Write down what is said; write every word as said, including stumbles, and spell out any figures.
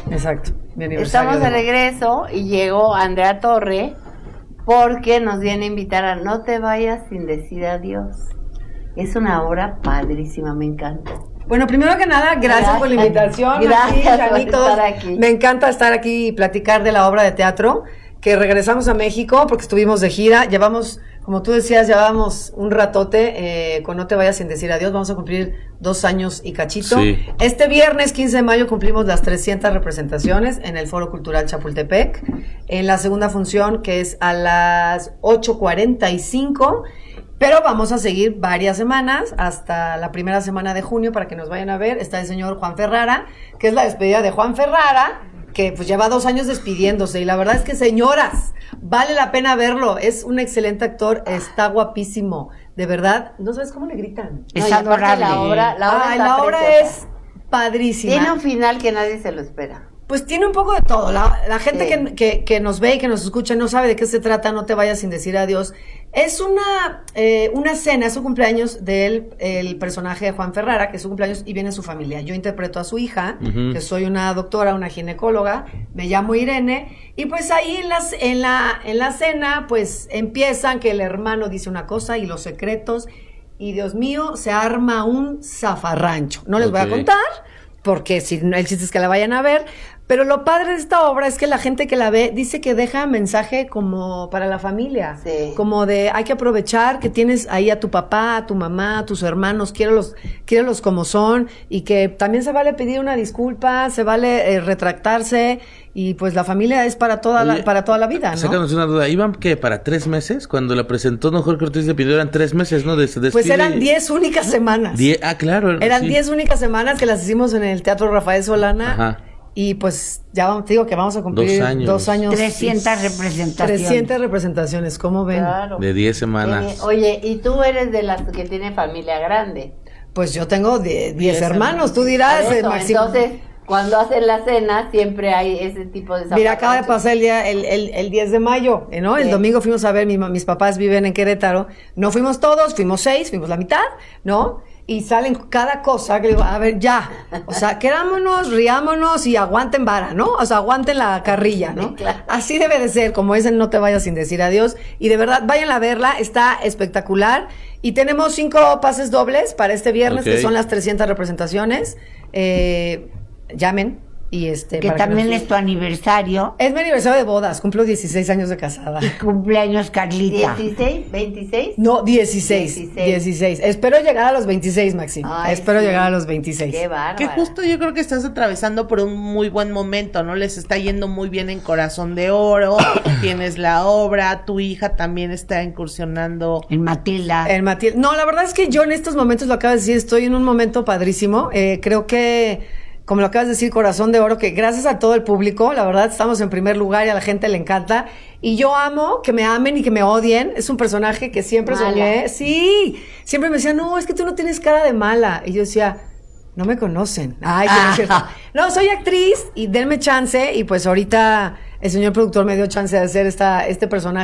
Exacto. Estamos de regreso y llegó Andrea Torre porque nos viene a invitar a No te vayas sin decir adiós. Es una obra padrísima, me encanta. Bueno, primero que nada, gracias, gracias. por la invitación. Gracias aquí, por estar aquí. Me encanta estar aquí y platicar de la obra de teatro, que regresamos a México porque estuvimos de gira. Llevamos, como tú decías, llevamos un ratote eh, con No te vayas sin decir adiós. Vamos a cumplir dos años y cachito. Sí. Este viernes quince de mayo cumplimos las trescientas representaciones en el Foro Cultural Chapultepec. En la segunda función, que es a las ocho cuarenta y cinco. Pero vamos a seguir varias semanas, hasta la primera semana de junio, para que nos vayan a ver. Está el señor Juan Ferrara, que es la despedida de Juan Ferrara, que pues lleva dos años despidiéndose. Y la verdad es que, señoras, vale la pena verlo. Es un excelente actor, está guapísimo. De verdad, no sabes cómo le gritan. Es no, adorable. La obra, la obra, ah, la obra es padrísima. Tiene un final que nadie se lo espera. Pues tiene un poco de todo. La, la gente sí. que, que, que nos ve y que nos escucha no sabe de qué se trata. No te vayas sin decir adiós. Es una eh, una cena, es su cumpleaños del el personaje de Juan Ferrara, que es su cumpleaños y viene su familia. Yo interpreto a su hija, uh-huh. que soy una doctora, una ginecóloga, me llamo Irene, y pues ahí en, las, en, la, en la cena pues empiezan que el hermano dice una cosa y los secretos, y Dios mío, se arma un zafarrancho. No les okay. voy a contar, porque si el chiste es que la vayan a ver. Pero lo padre de esta obra es que la gente que la ve dice que deja mensaje como para la familia. Sí. Como de hay que aprovechar que tienes ahí a tu papá, a tu mamá, a tus hermanos, quiérelos, quiérelos como son, y que también se vale pedir una disculpa, se vale eh, retractarse, y pues la familia es para toda Oye, la, para toda la vida, ¿no? Sácanos una duda, ¿iban qué? ¿Para tres meses? Cuando la presentó don Jorge Ortiz de Pinedo eran tres meses, ¿no? De, de pues eran diez únicas semanas. Die, ah, claro. Eran sí. diez únicas semanas que las hicimos en el Teatro Rafael Solana. Ajá. Y pues ya vamos, te digo que vamos a cumplir dos años. Dos años trescientas representaciones. trescientas representaciones, ¿cómo ven? Claro. De diez semanas. Eh, oye, y tú eres de las que tiene familia grande. Pues yo tengo diez hermanos, tú dirás, eso, Máximo. Entonces, cuando hacen la cena, siempre hay ese tipo de zapatos. Mira, acaba de pasar el día, el, el, el diez de mayo, ¿no? El sí. domingo fuimos a ver, mi, mis papás viven en Querétaro. No fuimos todos, fuimos seis, fuimos la mitad, ¿no? Y salen cada cosa que digo, a ver, ya, o sea, querámonos, riámonos y aguanten vara, ¿no? O sea, aguanten la carrilla, ¿no? Claro. Así debe de ser, como dicen, no te vayas sin decir adiós. Y de verdad, vayan a verla, está espectacular. Y tenemos cinco pases dobles para este viernes, okay. que son las trescientas representaciones. Eh, llamen. Y este, que también que es tu aniversario. Es mi aniversario de bodas, cumplo dieciséis años de casada. Y cumpleaños Carlita. ¿dieciséis? ¿veintiséis? No, dieciséis. dieciséis. Espero llegar a los veintiséis, Maxi. Ay, Espero sí. llegar a los veintiséis. Qué bárbaro. Que justo yo creo que estás atravesando por un muy buen momento, ¿no? Les está yendo muy bien en Corazón de Oro, tienes la obra, tu hija también está incursionando. En Matilda. En Matilda. No, la verdad es que yo en estos momentos, lo acabo de decir, estoy en un momento padrísimo. Eh, creo que... Como lo acabas de decir, Corazón de Oro, que gracias a todo el público, la verdad, estamos en primer lugar y a la gente le encanta. Y yo amo que me amen y que me odien. Es un personaje que siempre mala. soñé. Sí, siempre me decían, no, es que tú no tienes cara de mala. Y yo decía, no me conocen. Ay, que no es cierto. No, soy actriz y denme chance. Y pues ahorita el señor productor me dio chance de hacer esta, este personaje.